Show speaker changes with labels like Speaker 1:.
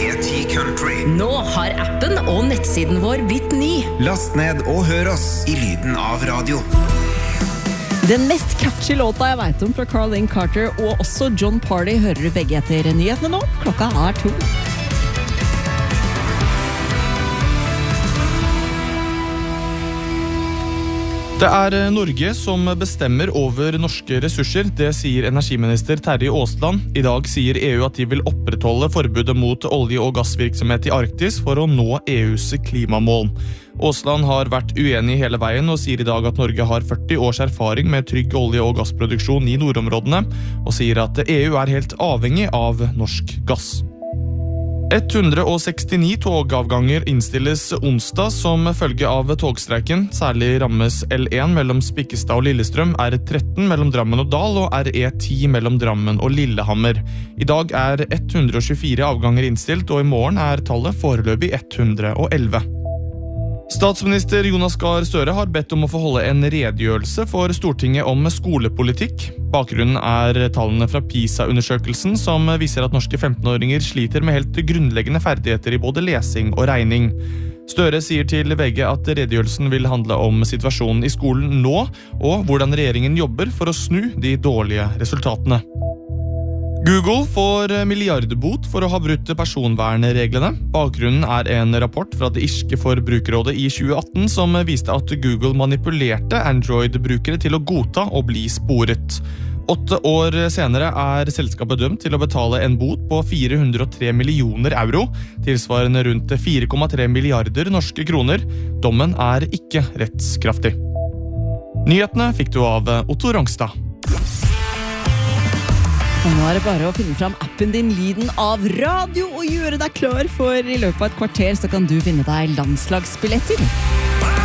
Speaker 1: P10 Country.
Speaker 2: Nå har appen og nettsiden vår blitt ny.
Speaker 1: Last ned og hør oss i lyden av radio.
Speaker 3: Den mest catchy låta jeg vet om fra Caroline Carter og også John Party hører du begge etter nyhetene nå. Klokka 2.
Speaker 4: Det Norge som bestemmer over norske ressurser, det sier energiminister Terje Aasland. I dag sier EU at de vil opprettholde forbudet mot olje- og gassvirksomhet i Arktis for å nå EUs klimamål. Aasland har vært uenig hele veien og sier i dag at Norge har 40 års erfaring med trygg olje- og gassproduksjon i nordområdene, og sier at EU helt avhengig av norsk gass. 169 togavganger innstilles onsdag som følge av togstreiken. Særlig rammes L1 mellom Spikkestad og Lillestrøm, R13 mellom Drammen og Dal og RE10 mellom Drammen og Lillehammer. I dag 124 avganger innstilt, og i morgen tallet foreløpig 111. Statsminister Jonas Gahr Støre har bedt om å få holde en redegjørelse for Stortinget om skolepolitikk. Bakgrunnen tallene fra PISA-undersøkelsen som viser at norske 15-åringer sliter med helt grunnleggende ferdigheter i både lesing og regning. Støre sier til VG at redegjørelsen vil handle om situasjonen i skolen nå, og hvordan regjeringen jobber for å snu de dårlige resultatene. Google får milliardbot for å ha brutt personvernreglene. Bakgrunnen en rapport fra det irske forbrukerrådet i 2018 som viste at Google manipulerte Android-brukere til å godta og bli sporet. 8 år senere selskapet dømt til å betale en bot på 403 millioner euro, tilsvarende rundt 4,3 milliarder norske kroner. Dommen ikke rettskraftig. Nyhetene fikk du av Otto Rongstad.
Speaker 3: Og nå det bare å finne fram appen din Lyden av radio og gjøre deg klar, for i løpet av et kvarter så kan du vinne deg landslagsbilletter.